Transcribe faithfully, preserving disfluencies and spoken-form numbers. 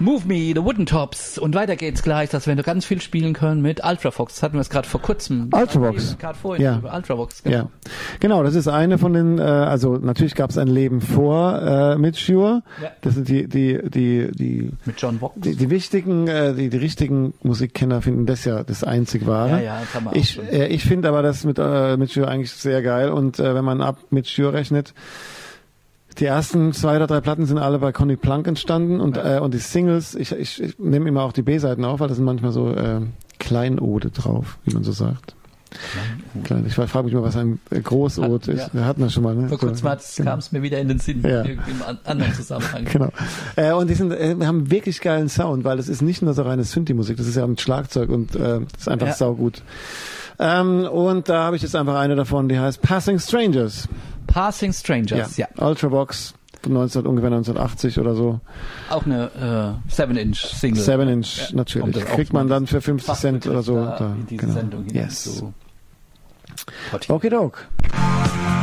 Move Me, The Wooden Tops. Und weiter geht's gleich, dass wir noch ganz viel spielen können mit Ultravox. Das hatten wir es gerade vor kurzem. Ultravox. Gerade vorhin Ja. über Ultravox. Genau. Ja, genau, das ist eine von den, äh, also natürlich gab es ein Leben vor äh, Mitsure. Ja. Das sind die, die, die, die, Mit John Vox. die, die wichtigen, äh, die, die richtigen Musikkenner finden das ja das einzig wahre. Ja, ja, das haben wir auch ich schon. äh, ich finde aber das mit äh, Mitsure eigentlich sehr geil und äh, wenn man ab Mitsure rechnet, die ersten zwei oder drei Platten sind alle bei Conny Plank entstanden und Ja. äh, und die Singles, ich, ich, ich nehme immer auch die B-Seiten auf, weil da sind manchmal so äh, Kleinode drauf, wie man so sagt. Klein, ich frage mich mal, was ein äh, Großod Hat- ist. ja. Wir hatten das schon mal. Ne? Vor kurzem So, genau. kam es mir wieder in den Sinn, Ja. im an- anderen Zusammenhang. Genau. Äh, und die sind, äh, haben wirklich geilen Sound, weil es ist nicht nur so reine Synthi-Musik, das ist ja mit Schlagzeug und äh, das ist einfach Ja. saugut. Ähm, und da habe ich jetzt einfach eine davon, die heißt Passing Strangers. Passing Strangers, ja. Ultravox, neunzehn, ungefähr neunzehnhundertachtzig oder so. Auch eine äh, seven Inch Single. Seven Inch, Ja, natürlich. kommt das auch Kriegt man mal dann für fünfzig Cent oder so. da Da, in diese genau. Sendung hinein Yes. zu portieren. Okidok.